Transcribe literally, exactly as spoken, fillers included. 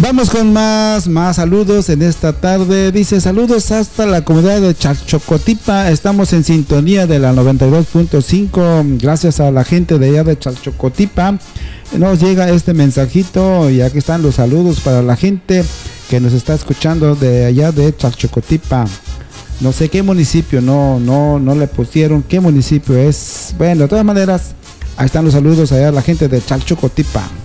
Vamos con más, más saludos en esta tarde. Dice, saludos hasta la comunidad de Chalchocotipa. Estamos en sintonía de la noventa y dos punto cinco. Gracias a la gente de allá de Chalchocotipa. Nos llega este mensajito y aquí están los saludos para la gente que nos está escuchando de allá de Chalchocotipa. No sé qué municipio, no, no, no le pusieron qué municipio es. Bueno, de todas maneras, ahí están los saludos allá a la gente de Chalchocotipa.